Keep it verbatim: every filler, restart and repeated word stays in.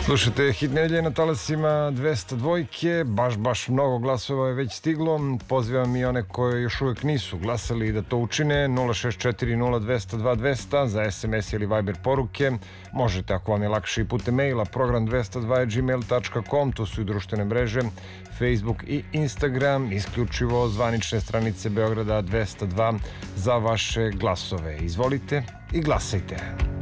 Slušajte, hit nedelje na talasima dvesta dvojke, baš, baš mnogo glasova je već stiglo. Pozivam i one koje još uvijek nisu glasali da to učine. Nula šest četiri nula dvesta dva dvesta za es em es ili Viber poruke. Možete, ako vam je lakše, i putem maila program dvesta dva at gmail tačka com. Tu su i društvene mreže Facebook i Instagram, isključivo zvanične stranice Beograda dvesta dva za vaše glasove. Izvolite i glasajte.